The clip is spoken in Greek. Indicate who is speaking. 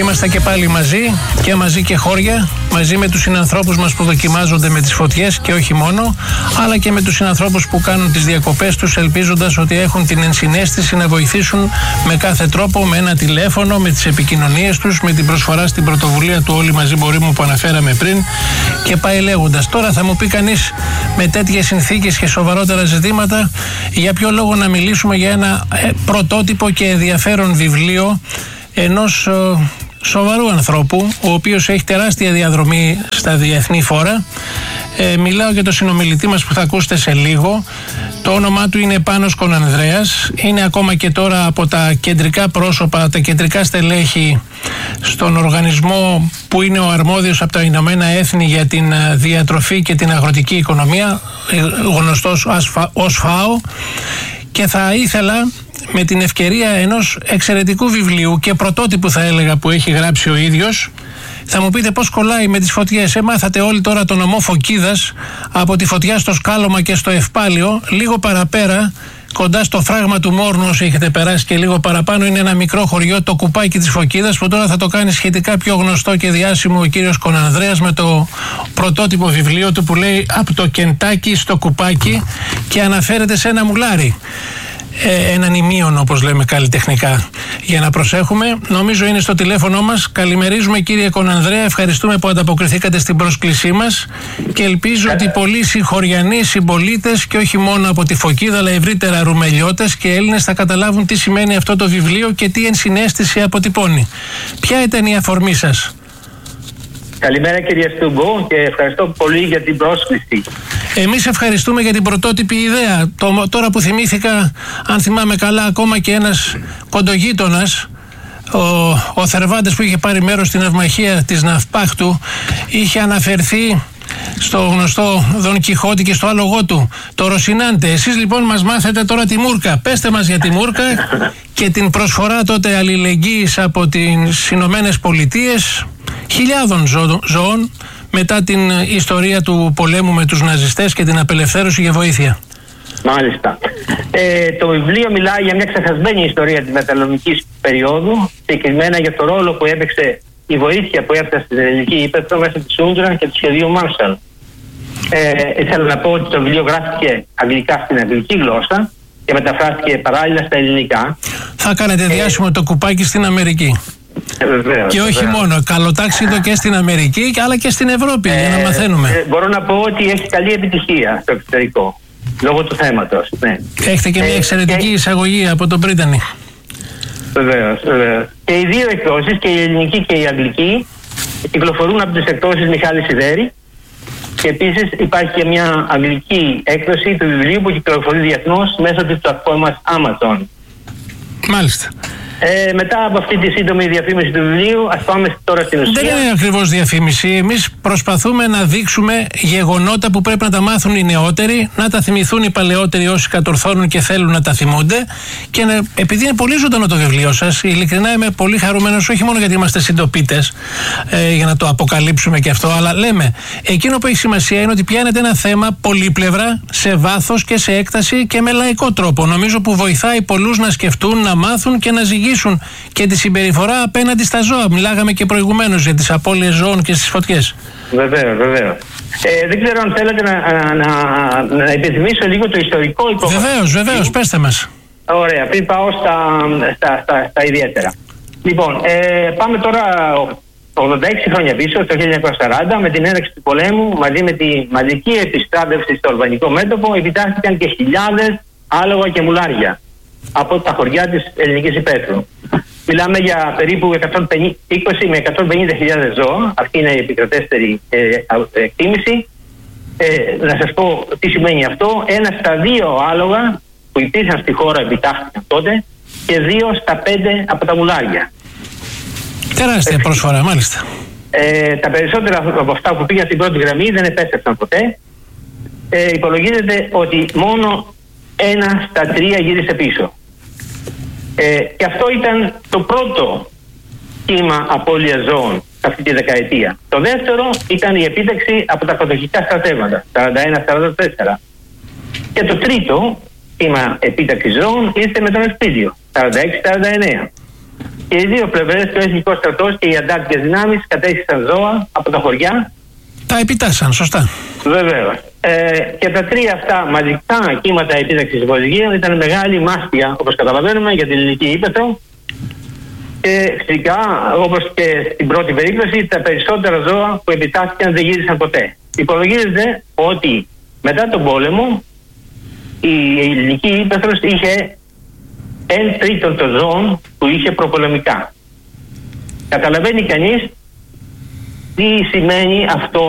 Speaker 1: Είμαστε και πάλι μαζί και χώρια, μαζί με τους συνανθρώπους μας που δοκιμάζονται με τις φωτιές και όχι μόνο, αλλά και με τους συνανθρώπους που κάνουν τις διακοπές τους ελπίζοντας ότι έχουν την ενσυναίσθηση να βοηθήσουν με κάθε τρόπο, με ένα τηλέφωνο, με τις επικοινωνίες τους, με την προσφορά στην πρωτοβουλία του Όλοι Μαζί Μπορούμε που αναφέραμε πριν και πάει λέγοντας. Τώρα θα μου πει κανείς, με τέτοιες συνθήκες και σοβαρότερα ζητήματα, για ποιο λόγο να μιλήσουμε για ένα πρωτότυπο και ενδιαφέρον βιβλίο ενός σοβαρού ανθρώπου, ο οποίος έχει τεράστια διαδρομή στα διεθνή φόρα. Μιλάω για τον συνομιλητή μας που θα ακούσετε σε λίγο. Το όνομά του είναι Πάνος Κονανδρέας. Είναι ακόμα και τώρα από τα κεντρικά πρόσωπα, τα κεντρικά στελέχη στον οργανισμό που είναι ο αρμόδιος από τα Ηνωμένα Έθνη για την διατροφή και την αγροτική οικονομία, γνωστός ως ΦΑΟ. Και θα ήθελα, με την ευκαιρία ενός εξαιρετικού βιβλίου και πρωτότυπου θα έλεγα που έχει γράψει ο ίδιος, θα μου πείτε πώς κολλάει με τις φωτιές. Μάθατε όλοι τώρα τον νομό Φωκίδας από τη φωτιά στο Σκάλωμα και στο Ευπάλιο. Λίγο παραπέρα, κοντά στο φράγμα του Μόρνου, όσοι έχετε περάσει και λίγο παραπάνω, είναι ένα μικρό χωριό, το Κουπάκι της Φωκίδας, που τώρα θα το κάνει σχετικά πιο γνωστό και διάσημο ο κύριος Κονανδρέας με το πρωτότυπο βιβλίο του που λέει «Από το Κεντάκι στο Κουπάκι» και αναφέρεται σε ένα μουλάρι. Έναν ημίον, όπως λέμε καλλιτεχνικά, για να προσέχουμε. Νομίζω είναι στο τηλέφωνο μας. Καλημερίζουμε κύριε Κονανδρέα, ευχαριστούμε που ανταποκριθήκατε στην πρόσκλησή μας και ελπίζω ότι πολλοί συγχωριανοί συμπολίτες και όχι μόνο από τη Φωκίδα αλλά ευρύτερα Ρουμελιώτες και Έλληνες θα καταλάβουν τι σημαίνει αυτό το βιβλίο και τι ενσυναίσθηση αποτυπώνει. Ποια ήταν η αφορμή σας?
Speaker 2: Καλημέρα κύριε Στούγκο και ευχαριστώ πολύ για την πρόσκληση.
Speaker 1: Εμείς ευχαριστούμε για την πρωτότυπη ιδέα. Τώρα που θυμήθηκα, αν θυμάμαι καλά, ακόμα και ένας κοντογείτονας, ο Θερβάντες που είχε πάρει μέρος στην αυμαχία της Ναυπάχτου, είχε αναφερθεί στο γνωστό Δον Κιχώτη και στο άλογο του, το Ροσινάντε. Εσείς λοιπόν μας μάθετε τώρα τη Μούρκα. Πέστε μας για τη Μούρκα και την προσφορά τότε αλληλεγγύης από τις Ηνωμένες Πολιτείες χιλιάδων ζώων μετά την ιστορία του πολέμου με τους ναζιστές και την απελευθέρωση για βοήθεια.
Speaker 2: Μάλιστα. Το βιβλίο μιλάει για μια ξεχασμένη ιστορία της μεταλλομικής περίοδου, συγκεκριμένα για το ρόλο που έπαιξε η βοήθεια που έφτασε στην ελληνική ύπαιθρο μέσα της Ούντρα και του σχεδίου Μάρσαλ. Ήθελα να πω ότι το βιβλίο γράφτηκε αγγλικά στην αγγλική γλώσσα και μεταφράστηκε παράλληλα στα ελληνικά.
Speaker 1: Θα κάνετε διάσημο το κουπάκι στην Αμερική.
Speaker 2: Βεβαίως,
Speaker 1: και όχι μόνο, καλοτάξιδο και στην Αμερική αλλά και στην Ευρώπη για να μαθαίνουμε.
Speaker 2: Μπορώ να πω ότι έχει καλή επιτυχία στο εξωτερικό λόγω του θέματος. Ναι.
Speaker 1: Έχετε και μια εξαιρετική εισαγωγή από τον Πρίτανη.
Speaker 2: Βεβαίως. Και οι δύο εκδόσεις, και η ελληνική και η αγγλική, κυκλοφορούν από τις εκδόσεις Μιχάλη Σιδέρη και επίσης υπάρχει και μια αγγλική έκδοση του βιβλίου που κυκλοφορεί διεθνώς μέσω της πλατφόρμας Amazon.
Speaker 1: Μάλιστα.
Speaker 2: Μετά από αυτή τη σύντομη διαφήμιση του βιβλίου, ας πάμε τώρα στην ουσία.
Speaker 1: Δεν είναι ακριβώς διαφήμιση. Εμείς προσπαθούμε να δείξουμε γεγονότα που πρέπει να τα μάθουν οι νεότεροι, να τα θυμηθούν οι παλαιότεροι όσοι κατορθώνουν και θέλουν να τα θυμούνται. Και επειδή είναι πολύ ζωντανό το βιβλίο σας, ειλικρινά είμαι πολύ χαρούμενος, όχι μόνο γιατί είμαστε συντοπίτες, για να το αποκαλύψουμε και αυτό, αλλά λέμε, εκείνο που έχει σημασία είναι ότι πιάνεται ένα θέμα πολύπλευρα, σε βάθος και σε έκταση και με λαϊκό τρόπο. Νομίζω που βοηθάει πολλούς να σκεφτούν, να μάθουν και να ζυγίσουν και τη συμπεριφορά απέναντι στα ζώα. Μιλάγαμε και προηγουμένως για τις απώλειες ζώων και στις φωτιές.
Speaker 2: Βεβαίως. Δεν ξέρω αν θέλετε να υπενθυμίσω λίγο το ιστορικό υπόβαθρο.
Speaker 1: Βεβαίως, πέστε μας.
Speaker 2: Ωραία, πριν πάω στα ιδιαίτερα. Λοιπόν, πάμε τώρα 86 χρόνια πίσω, το 1940, με την έναρξη του πολέμου, μαζί με τη μαζική επιστράτευση στο αλβανικό μέτωπο, επιτάχθηκαν και χιλιάδες άλογα και μουλάρια από τα χωριά της ελληνικής υπαίθρου. Μιλάμε για περίπου 20 με 150.000 ζώα. Αυτή είναι η επικρατέστερη εκτίμηση. Να σας πω τι σημαίνει αυτό. 1 στα 2 άλογα που υπήρχαν στη χώρα επιτάχθηκαν τότε και 2 στα 5 από τα μουλάρια.
Speaker 1: Τεράστια προσφορά, μάλιστα.
Speaker 2: Τα περισσότερα από αυτά που πήγαν στην πρώτη γραμμή δεν επέστρεψαν ποτέ. Υπολογίζεται ότι μόνο 1 στα 3 γύρισε πίσω. Και αυτό ήταν το πρώτο κύμα απώλειας ζώων αυτή τη δεκαετία. Το δεύτερο ήταν η επίτευξη από τα κατοχικά στρατεύματα, 41-44. Και το τρίτο κύμα επίτευξης ζώων ήρθε με τον Ευπίδιο, 46-49. Και οι δύο πλευρές, και ο Εθνικός Στρατός και οι αντάρτικες δυνάμεις, κατέστησαν ζώα από τα χωριά.
Speaker 1: Τα επιτάσσαν, σωστά.
Speaker 2: Βεβαίως. Και τα τρία αυτά μαζικά κύματα επίταξης Βοσγίων ήταν μεγάλη μάστιγα, όπως καταλαβαίνουμε, για την Ελληνική Ύπαιθρο. Και φυσικά, όπως και στην πρώτη περίπτωση, τα περισσότερα ζώα που επιτάχθηκαν δεν γύρισαν ποτέ. Υπολογίζεται ότι μετά τον πόλεμο η Ελληνική Ύπαιθρος είχε 1/3 των ζώων που είχε προπολεμικά. Καταλαβαίνει κανείς τι σημαίνει αυτό